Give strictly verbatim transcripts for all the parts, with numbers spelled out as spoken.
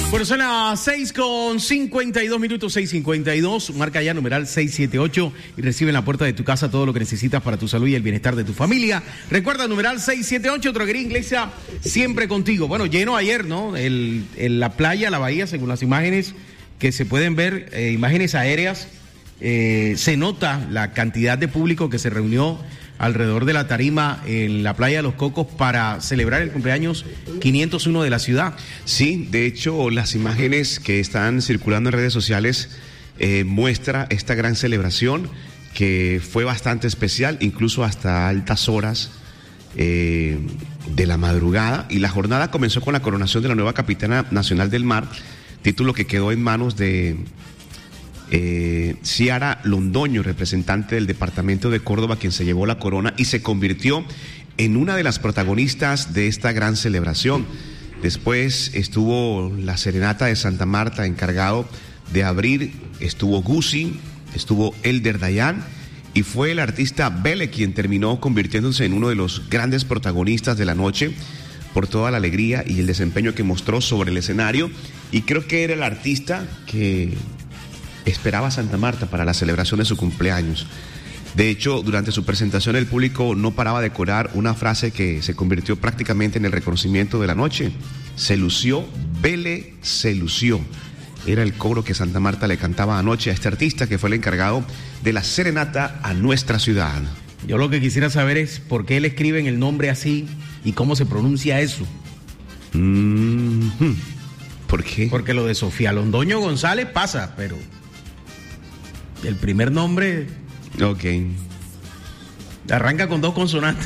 Bueno, son las seis con cincuenta y dos minutos, seis cincuenta y dos. Marca ya numeral seiscientos setenta y ocho y recibe en la puerta de tu casa todo lo que necesitas para tu salud y el bienestar de tu familia. Recuerda, numeral seiscientos setenta y ocho, Droguería Inglesa, siempre contigo. Bueno, lleno ayer, ¿no? El, el, la playa, la bahía, según las imágenes que se pueden ver, eh, imágenes aéreas, eh, se nota la cantidad de público que se reunió alrededor de la tarima en la playa de Los Cocos para celebrar el cumpleaños quinientos uno de la ciudad. Sí, de hecho, las imágenes que están circulando en redes sociales eh, muestra esta gran celebración que fue bastante especial, incluso hasta altas horas eh, de la madrugada. Y la jornada comenzó con la coronación de la nueva Capitana Nacional del Mar, título que quedó en manos de Eh, Ciara Londoño, representante del departamento de Córdoba, quien se llevó la corona y se convirtió en una de las protagonistas de esta gran celebración. Después estuvo la Serenata de Santa Marta, encargado de abrir, estuvo Guzzi, estuvo Elder Dayan y fue el artista Bele quien terminó convirtiéndose en uno de los grandes protagonistas de la noche por toda la alegría y el desempeño que mostró sobre el escenario, y creo que era el artista que esperaba Santa Marta para la celebración de su cumpleaños. De hecho, durante su presentación el público no paraba de corar una frase que se convirtió prácticamente en el reconocimiento de la noche. Se lució, Bele se lució. Era el coro que Santa Marta le cantaba anoche a este artista que fue el encargado de la serenata a nuestra ciudad. Yo lo que quisiera saber es por qué le escriben el nombre así y cómo se pronuncia eso. Mm-hmm. ¿Por qué? Porque lo de Sofía Londoño González pasa, pero el primer nombre Ok. arranca con dos consonantes.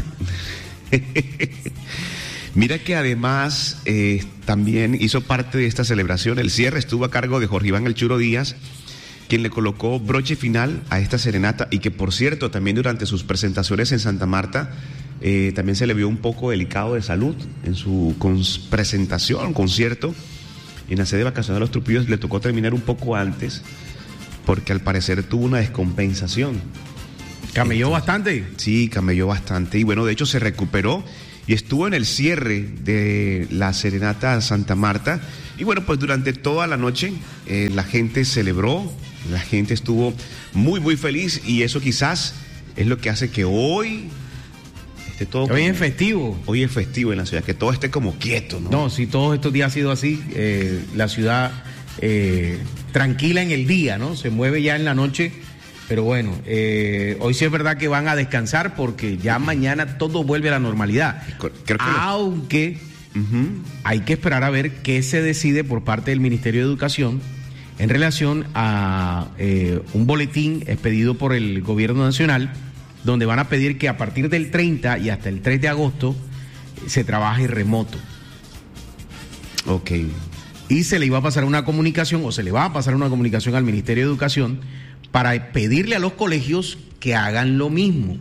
Mira que además eh, también hizo parte de esta celebración. El cierre estuvo a cargo de Jorge Iván El Churo Díaz, quien le colocó broche final a esta serenata, y que por cierto también durante sus presentaciones en Santa Marta eh, también se le vio un poco delicado de salud en su cons- presentación, concierto en la sede vacacional de Los Trupillos. Le tocó terminar un poco antes porque al parecer tuvo una descompensación. Camelló bastante. Sí, camelló bastante. Y bueno, de hecho se recuperó y estuvo en el cierre de la Serenata Santa Marta. Y bueno, pues durante toda la noche eh, la gente celebró, la gente estuvo muy, muy feliz, y eso quizás es lo que hace que hoy esté todo... Hoy como, es festivo. Hoy es festivo en la ciudad, que todo esté como quieto, ¿no? No, si todos estos días ha sido así, eh, la ciudad eh, tranquila en el día, ¿no? Se mueve ya en la noche. Pero bueno, eh, hoy sí es verdad que van a descansar porque ya mañana todo vuelve a la normalidad. Creo que Aunque uh-huh. hay que esperar a ver qué se decide por parte del Ministerio de Educación en relación a eh, un boletín expedido por el Gobierno Nacional, donde van a pedir que a partir del treinta y hasta el tres de agosto se trabaje remoto. Ok. Y se le iba a pasar una comunicación, o se le va a pasar una comunicación al Ministerio de Educación para pedirle a los colegios que hagan lo mismo.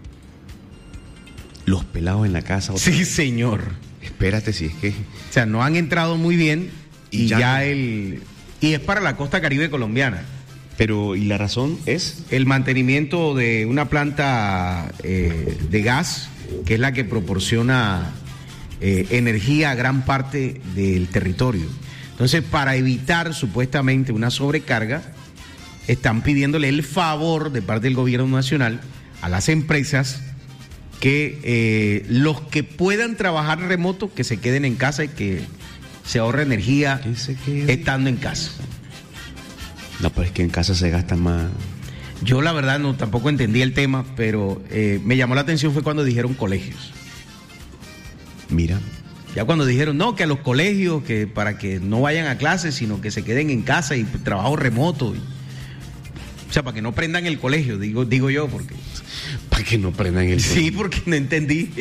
Los pelados en la casa. Sí, vez. Señor. Espérate, si es que... O sea, no han entrado muy bien y, y ya, ya el... Y es para la costa caribe colombiana. Pero, ¿y la razón es? El mantenimiento de una planta eh, de gas, que es la que proporciona eh, energía a gran parte del territorio. Entonces, para evitar supuestamente una sobrecarga, están pidiéndole el favor de parte del Gobierno Nacional a las empresas que eh, los que puedan trabajar remoto, que se queden en casa y que se ahorre energía estando en casa. No, pero es que en casa se gasta más. Yo la verdad no tampoco entendí el tema, pero eh, me llamó la atención fue cuando dijeron colegios. Mira. Ya cuando dijeron, no, que a los colegios, que para que no vayan a clases, sino que se queden en casa y trabajo remoto. Y, o sea, para que no prendan el colegio, digo, digo yo, porque... Para que no prendan el colegio. Sí, porque no entendí.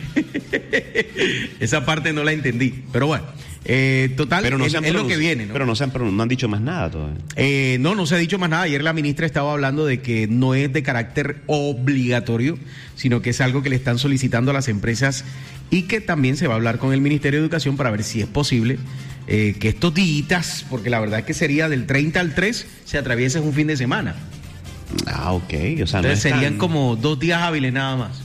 Esa parte no la entendí. Pero bueno, eh, total, pero no es, es lo que viene, ¿no? Pero no, se han, no han dicho más nada todavía. Eh, no, no se ha dicho más nada. Ayer la ministra estaba hablando de que no es de carácter obligatorio, sino que es algo que le están solicitando a las empresas y que también se va a hablar con el Ministerio de Educación para ver si es posible eh, que estos días, porque la verdad es que sería del treinta al tres, se atraviesen un fin de semana. Ah, ok. O sea, entonces no serían tan... como dos días hábiles nada más.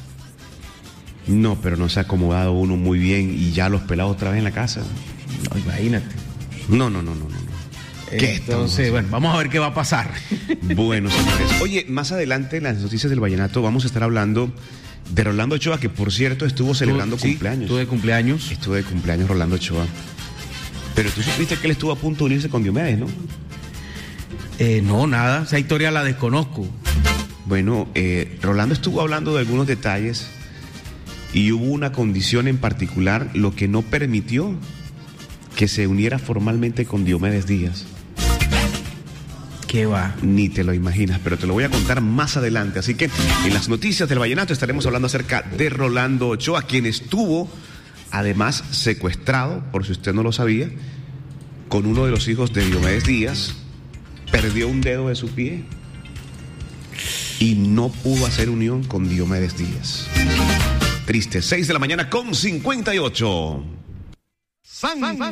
No, pero no se ha acomodado uno muy bien y ya los pelados otra vez en la casa. No, imagínate. No, no, no, no, no. ¿Qué Entonces, bueno, vamos a ver qué va a pasar. Bueno, señores. Oye, más adelante en las noticias del vallenato vamos a estar hablando de Rolando Ochoa, que por cierto estuvo celebrando sí, cumpleaños. Estuvo de cumpleaños. Estuvo de cumpleaños Rolando Ochoa. Pero tú supiste que él estuvo a punto de unirse con Diomedes, ¿no? Eh, no, nada. Esa historia la desconozco. Bueno, eh, Rolando estuvo hablando de algunos detalles y hubo una condición en particular, lo que no permitió que se uniera formalmente con Diomedes Díaz. ¿Qué va? Ni te lo imaginas, pero te lo voy a contar más adelante. Así que en las noticias del vallenato estaremos hablando acerca de Rolando Ochoa, quien estuvo además secuestrado, por si usted no lo sabía, con uno de los hijos de Diomedes Díaz, perdió un dedo de su pie y no pudo hacer unión con Diomedes Díaz. Triste, seis de la mañana con cincuenta y ocho. Santa